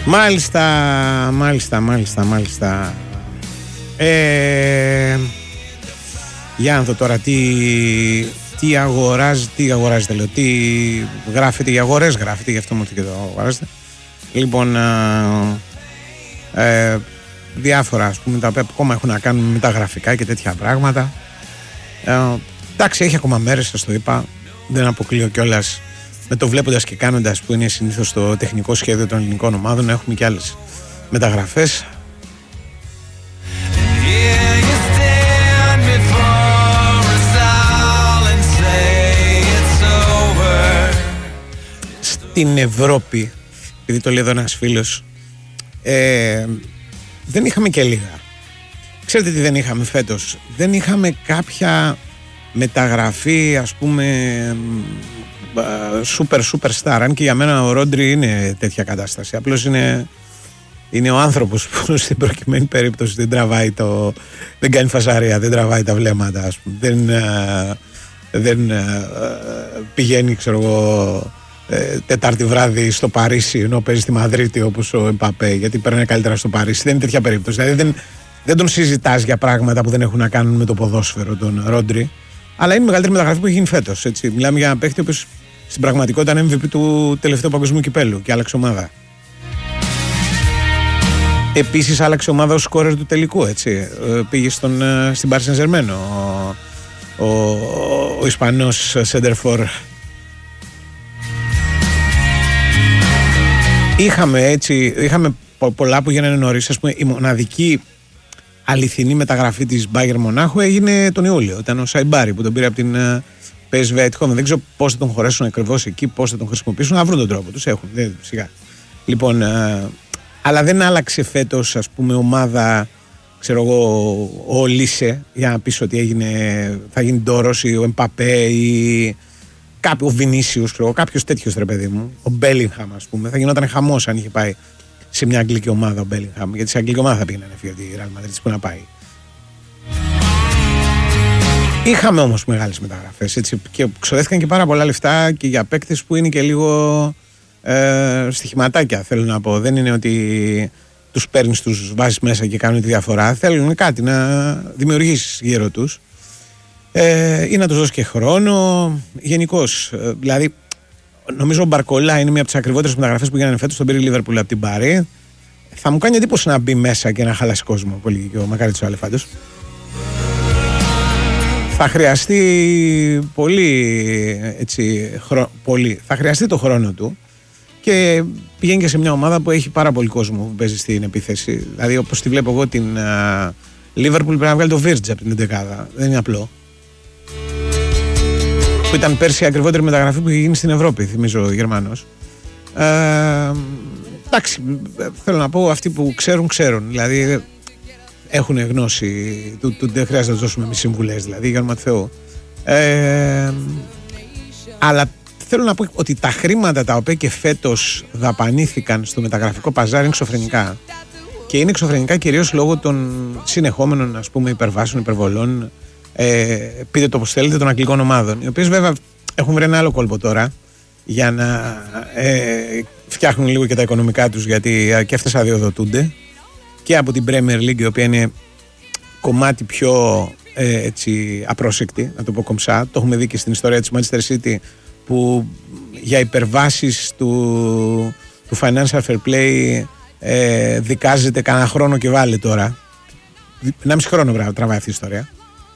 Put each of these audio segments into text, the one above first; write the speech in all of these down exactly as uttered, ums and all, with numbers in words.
Μάλιστα, μάλιστα, μάλιστα, μάλιστα. Ε, για να δω τώρα τι, τι αγοράζει, τι αγοράζετε, λέω, τι γράφετε για αγορές, γράφετε, γι' αυτό μου έρθει και το αγοράζετε. Λοιπόν, ε, ε, διάφορα, ας πούμε, τα οποία ακόμα έχουν να κάνουν με τα γραφικά και τέτοια πράγματα. Ε, εντάξει, έχει ακόμα μέρες, σας το είπα, δεν αποκλείω κιόλας, με το βλέποντας και κάνοντας, που είναι συνήθως το τεχνικό σχέδιο των ελληνικών ομάδων, να έχουμε και άλλες μεταγραφές. Στην Ευρώπη, επειδή το λέει εδώ ένας φίλος, ε, δεν είχαμε και λίγα. Ξέρετε τι δεν είχαμε φέτος? Δεν είχαμε κάποια μεταγραφή, ας πούμε, super super star. Αν και για μένα ο Ρόντρι είναι τέτοια κατάσταση. Απλώς είναι, είναι ο άνθρωπος που στην προκειμένη περίπτωση δεν τραβάει το, δεν κάνει φασαρία, δεν τραβάει τα βλέμματα, ας πούμε. Δεν, δεν πηγαίνει, ξέρω εγώ, Τετάρτη βράδυ στο Παρίσι ενώ παίζει στη Μαδρίτη όπως ο Εμπαπέ, γιατί παίρνει καλύτερα στο Παρίσι. Δεν είναι τέτοια περίπτωση. Δηλαδή δεν, δεν τον συζητάς για πράγματα που δεν έχουν να κάνουν με το ποδόσφαιρο, τον Ρόντρι. Αλλά είναι η μεγαλύτερη μεταγραφή που έχει γίνει φέτος. Έτσι. Μιλάμε για ένα παίχτη που στην πραγματικότητα είναι εμ βι πι του τελευταίου παγκοσμίου κυπέλου και άλλαξε ομάδα. Επίσης άλλαξε ομάδα ως σκόρερ του τελικού. Έτσι. Πήγε στον, στην Paris Saint-Germain ο, ο, ο Ισπανός Σέντερφορ. Είχαμε έτσι, είχαμε πολλά που γίνανε νωρίς. Ας πούμε, η μοναδική αληθινή μεταγραφή της Bayern Μονάχου έγινε τον Ιούλιο. Ήταν ο Σαϊμπάρι που τον πήρε από την πι ες βι Eindhoven. Δεν ξέρω πώς θα τον χωρέσουν ακριβώς εκεί, πώς θα τον χρησιμοποιήσουν. Να βρουν τον τρόπο τους. Έχουν, δεν, σιγά. Λοιπόν, ε, αλλά δεν άλλαξε φέτος, ας πούμε, ομάδα, ξέρω εγώ, ο Λίσε, για να πεις ότι έγινε, θα γίνει Ντόρος ή ο Εμπαπέ ή κάποιο, ο Βινίσιους, κάποιος τέτοιος, ρε παιδί μου. Ο Μπέλιγχαμ, ας πούμε. Θα γινόταν χαμός αν είχε πάει σε μια αγγλική ομάδα ο Μπέλιγχαμ. Γιατί σε αγγλική ομάδα θα πήγαινε να φύγει από τη Ρεάλ Μαδρίτης, που να πάει. Είχαμε όμως μεγάλες μεταγραφές, έτσι, και ξοδεύτηκαν και πάρα πολλά λεφτά και για παίκτες που είναι και λίγο ε, στοιχηματάκια, θέλω να πω. Δεν είναι ότι τους παίρνεις, τους βάζεις μέσα και κάνουν τη διαφορά. Θέλουν κάτι να δημιουργήσεις γύρω τους ε, ή να τους δώσεις και χρόνο. Γενικώς, ε, δηλαδή, νομίζω ο Μπαρκολά είναι μια από τις ακριβότερες μεταγραφές που γίνανε φέτος. Τον πήρε η Λίβερπουλ από την Πάρη. Θα μου κάνει εντύπωση να μπει μέσα και να χαλάσει κόσμο. Πολύ και ο Μακάριτς ο Αλεφάντος. Θα χρειαστεί πολύ, έτσι, χρο... πολύ. Θα χρειαστεί το χρόνο του και πηγαίνει και σε μια ομάδα που έχει πάρα πολύ κόσμο που παίζει στην επίθεση. Δηλαδή, όπως τη βλέπω εγώ, την Liverpool πρέπει να βγάλει το Virgil από την δεκάδα. Δεν είναι απλό. Που ήταν πέρσι η ακριβότερη μεταγραφή που είχε γίνει στην Ευρώπη, θυμίζω, ο Γερμανός. Ε, εντάξει, θέλω να πω, αυτοί που ξέρουν, ξέρουν. Δηλαδή, έχουν γνώση του, του, δεν χρειάζεται να δώσουμε εμείς συμβουλές, δηλαδή, για όνομα του Θεού. Ε, αλλά θέλω να πω ότι τα χρήματα τα οποία και φέτος δαπανήθηκαν στο μεταγραφικό παζάρι είναι εξωφρενικά. Και είναι εξωφρενικά κυρίως λόγω των συνεχόμενων, ας πούμε, υπερβάσεων, υπερβολών, ε, πείτε το όπως θέλετε, των αγγλικών ομάδων. Οι οποίες βέβαια έχουν βρει ένα άλλο κόλπο τώρα για να ε, φτιάχνουν λίγο και τα οικονομικά τους, γιατί και αυτές αδειοδοτούνται. Και από την Premier League, η οποία είναι κομμάτι πιο ε, έτσι, απρόσεκτη, να το πω κομψά. Το έχουμε δει και στην ιστορία της Manchester City, που για υπερβάσεις του, του financial fair play ε, δικάζεται κανένα χρόνο και βάλε τώρα. Ενάμιση χρόνο βρά, τραβάει αυτή η ιστορία.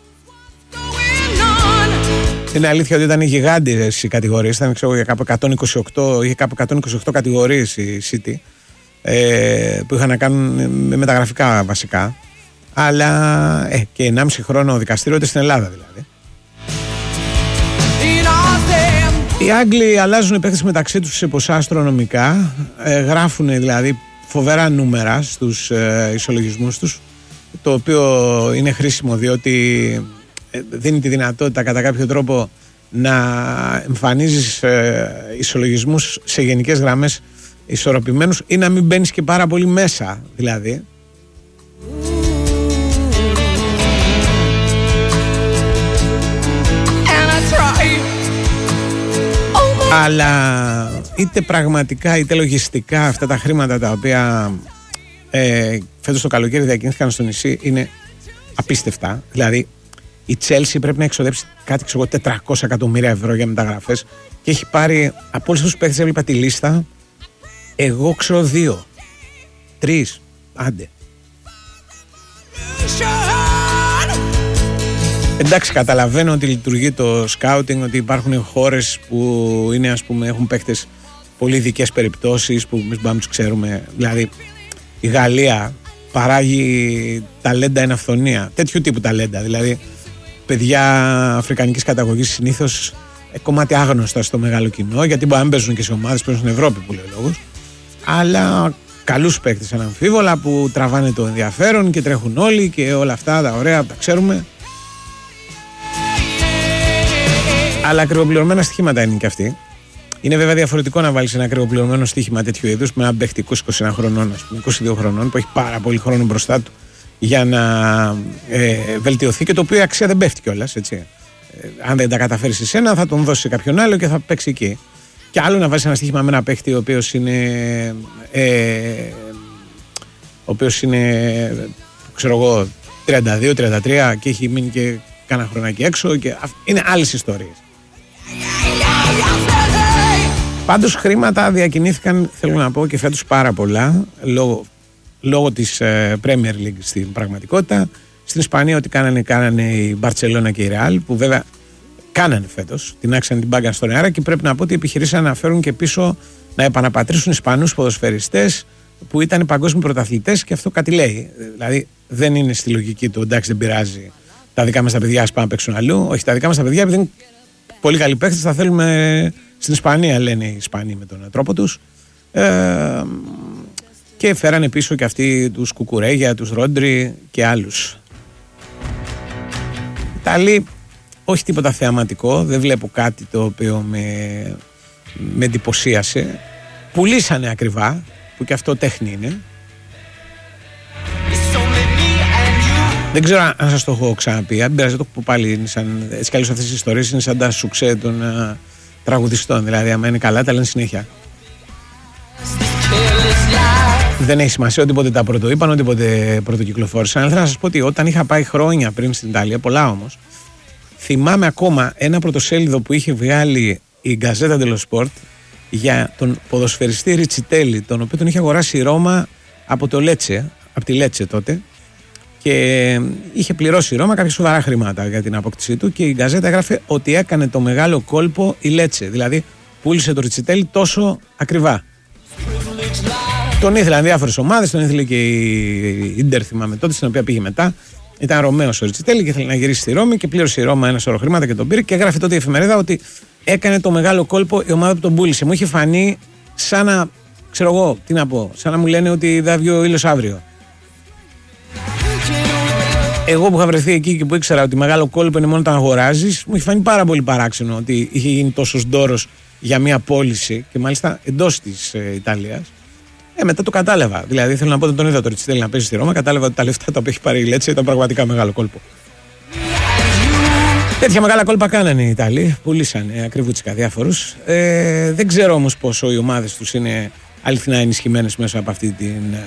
Είναι αλήθεια ότι ήταν γιγάντιες οι κατηγορίες. Ήταν, ξέρω, για κάπου εκατόν είκοσι οκτώ, είχε κάπου εκατόν είκοσι οκτώ κατηγορίες η City. Ε, που είχαν να κάνουν με μεταγραφικά βασικά, αλλά ε, και ενάμιση χρόνο δικαστήριο, στην Ελλάδα δηλαδή. Οι Άγγλοι αλλάζουν παίκτες μεταξύ τους σε ποσά αστρονομικά, ε, γράφουν δηλαδή φοβερά νούμερα στους ε, ισολογισμούς τους, το οποίο είναι χρήσιμο διότι ε, δίνει τη δυνατότητα κατά κάποιο τρόπο να εμφανίζεις ε, ισολογισμούς σε γενικές γραμμές ισορροπημένους ή να μην μπαίνεις και πάρα πολύ μέσα δηλαδή. Αλλά είτε πραγματικά είτε λογιστικά αυτά τα χρήματα τα οποία ε, φέτος το καλοκαίρι διακινήθηκαν στο νησί είναι απίστευτα. Δηλαδή η Chelsea πρέπει να εξοδέψει κάτι ξέρω, τετρακόσια εκατομμύρια ευρώ για μεταγραφές και έχει πάρει από όλους τους παίκτες, έβλεπα τη λίστα, εγώ ξέρω δύο, τρεις, άντε. Εντάξει, καταλαβαίνω ότι λειτουργεί το σκάουτινγκ, ότι υπάρχουν χώρες που είναι, ας πούμε, έχουν παίκτες πολύ ειδικές περιπτώσεις που εμείς πάμε τους ξέρουμε. Δηλαδή η Γαλλία παράγει ταλέντα εν αυθονία, τέτοιου τύπου ταλέντα, δηλαδή παιδιά αφρικανικής καταγωγής συνήθως κομμάτι άγνωστα στο μεγάλο κοινό, γιατί μπορεί να μην παίζουν και σε ομάδες, παίζουν στην Ευρώπη που λέει ο λόγος, αλλά καλούς παίκτες αναμφίβολα που τραβάνε το ενδιαφέρον και τρέχουν όλοι και όλα αυτά τα ωραία που τα ξέρουμε. Αλλά ακριβοπληρωμένα στοιχήματα είναι και αυτοί. Είναι βέβαια διαφορετικό να βάλεις ένα ακριβοπληρωμένο στοίχημα τέτοιου είδους με έναν παίχτη είκοσι είκοσι ένα χρονών, ας πούμε, είκοσι δύο χρονών, που έχει πάρα πολύ χρόνο μπροστά του για να ε, βελτιωθεί και το οποίο η αξία δεν πέφτει κιόλας, έτσι. Ε, αν δεν τα καταφέρει σε σένα, θα τον δώσει σε κάποιον άλλο και θα παίξει εκεί. Και άλλο να βάζεις ένα στοίχημα με ένα παίχτη ο οποίος είναι. Ε, ο οποίος είναι, ξέρω εγώ, τριάντα δύο τριάντα τρία και έχει μείνει και κάνα χρονάκι έξω. Και είναι άλλες ιστορίες. Πάντως χρήματα διακινήθηκαν, θέλω να πω, και φέτος πάρα πολλά λόγω, λόγω της ε, Premier League στην πραγματικότητα. Στην Ισπανία ό,τι κάνανε, κάνανε η Μπαρτσελώνα και η Ρεάλ, που βέβαια κάνανε φέτος, την άξανε την μπάγκα στον αέρα, και πρέπει να πω ότι επιχειρήσαν να φέρουν και πίσω, να επαναπατρίσουν Ισπανούς ποδοσφαιριστές που ήταν παγκόσμιοι πρωταθλητές, και αυτό κάτι λέει. Δηλαδή δεν είναι στη λογική του εντάξει, δεν πειράζει, τα δικά μας τα παιδιά ας πάνε να παίξουν αλλού. Όχι, τα δικά μας τα παιδιά, επειδή είναι πολύ καλοί παίχτες, θα θέλουμε στην Ισπανία, λένε οι Ισπανοί με τον τρόπο τους. Ε, και φέρανε πίσω και αυτοί τους Κουκουρέγια, τους Ρόντρι και άλλους. Ιταλοί, όχι τίποτα θεαματικό, δεν βλέπω κάτι το οποίο με, με εντυπωσίασε. Πουλήσανε ακριβά, που και αυτό τέχνη είναι. Δεν ξέρω αν σας το έχω ξαναπεί, αν πειράζει, το που πάλι είναι σαν, έτσι κι αλλιώς αυτές τις ιστορίες είναι σαν τα σουξέ των uh, τραγουδιστών, δηλαδή άμα είναι καλά τα λένε συνέχεια. Δεν έχει σημασία οτιδήποτε τα πρωτοείπαν, οτιδήποτε πρωτοκυκλοφόρησαν. Αλλά θέλω να σας πω ότι όταν είχα πάει χρόνια πριν στην Ιταλία, πολλά όμως, θυμάμαι ακόμα ένα πρωτοσέλιδο που είχε βγάλει η Gazzetta dello Sport για τον ποδοσφαιριστή Ριτσιτέλη, τον οποίο τον είχε αγοράσει η Ρώμα από το Λέτσε, από τη Λέτσε τότε, και είχε πληρώσει η Ρώμα κάποια σοβαρά χρήματα για την απόκτησή του, και η Γκαζέτα έγραφε ότι έκανε το μεγάλο κόλπο η Λέτσε, δηλαδή πούλησε το Ριτσιτέλη τόσο ακριβά. Τον ήθελαν διάφορες ομάδες, τον ήθελε και η Ίντερ, θυμάμαι τότε, στην οποία πήγε μετά. Ήταν Ρωμαίος ο Ριτσιτέλη και ήθελε να γυρίσει στη Ρώμη και πλήρωσε η Ρώμα ένα σωρό χρήματα και τον πήρε, και έγραφε τότε η εφημερίδα ότι έκανε το μεγάλο κόλπο η ομάδα που τον πούλησε. Μου είχε φανεί σαν να, ξέρω εγώ, τι να πω, σαν να μου λένε ότι θα βγει ο ήλιος αύριο. Εγώ που είχα βρεθεί εκεί και που ήξερα ότι μεγάλο κόλπο είναι μόνο όταν αγοράζεις, μου είχε φανεί πάρα πολύ παράξενο ότι είχε γίνει τόσος ντόρος για μια πώληση, και μάλιστα εντός της ε, Ιταλίας. Ε, μετά το κατάλαβα. Δηλαδή, θέλω να πω ότι τον είδα το Ριτσιτέλη να παίζει στη Ρώμα, κατάλαβα ότι τα λεφτά τα οποία έχει πάρει η Λέτσε ήταν πραγματικά μεγάλο κόλπο. Τέτοια μεγάλα κόλπα κάνανε οι Ιταλοί, πουλήσανε ακριβούτσικα διάφορους. Ε, δεν ξέρω όμως πόσο οι ομάδες τους είναι αληθινά ενισχυμένες μέσα από αυτή την